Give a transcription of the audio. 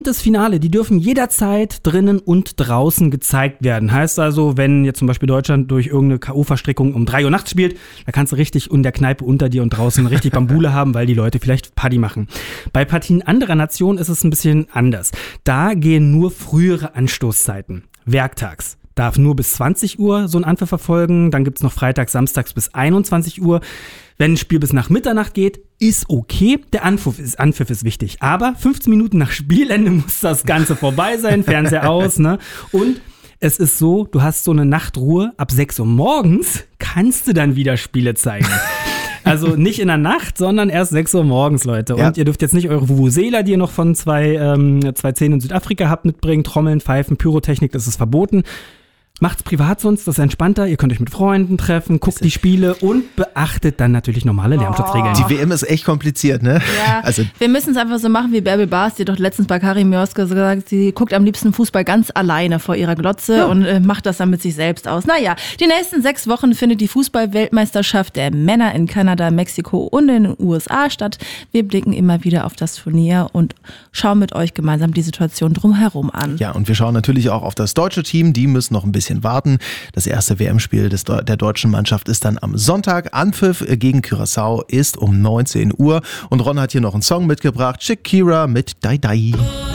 Das Finale, die dürfen jederzeit drinnen und draußen gezeigt werden. Heißt also, wenn jetzt zum Beispiel Deutschland durch irgendeine K.O.-Verstrickung um 3 Uhr nachts spielt, da kannst du richtig in der Kneipe unter dir und draußen richtig Bambule haben, weil die Leute vielleicht Party machen. Bei Partien anderer Nationen ist es ein bisschen anders. Da gehen nur frühere Anstoßzeiten. Werktags darf nur bis 20 Uhr so ein Anpfiff verfolgen. Dann gibt's noch freitags, samstags bis 21 Uhr. Wenn ein Spiel bis nach Mitternacht geht, ist okay. Der Anpfiff ist wichtig. Aber 15 Minuten nach Spielende muss das Ganze vorbei sein, Fernseher aus, ne? Und es ist so, du hast so eine Nachtruhe. Ab 6 Uhr morgens kannst du dann wieder Spiele zeigen. Also nicht in der Nacht, sondern erst 6 Uhr morgens, Leute. Und ihr dürft jetzt nicht eure Vuvuzela, die ihr noch von zwei Zähnen in Südafrika habt, mitbringen. Trommeln, Pfeifen, Pyrotechnik, das ist verboten. Macht's privat sonst, das ist entspannter. Ihr könnt euch mit Freunden treffen, guckt die Spiele und beachtet dann natürlich normale Lärmschutzregeln. Die WM ist echt kompliziert, ne? Ja, also wir müssen es einfach so machen wie Bärbel Bas, die doch letztens bei Karim Joske gesagt, sie guckt am liebsten Fußball ganz alleine vor ihrer Glotze und macht das dann mit sich selbst aus. Naja, die nächsten 6 Wochen findet die Fußball-Weltmeisterschaft der Männer in Kanada, Mexiko und in den USA statt. Wir blicken immer wieder auf das Turnier und schauen mit euch gemeinsam die Situation drumherum an. Ja, und wir schauen natürlich auch auf das deutsche Team. Die müssen noch ein bisschen warten. Das erste WM-Spiel der deutschen Mannschaft ist dann am Sonntag. Anpfiff gegen Curaçao ist um 19 Uhr. Und Ron hat hier noch einen Song mitgebracht. Shakira mit Dai Dai.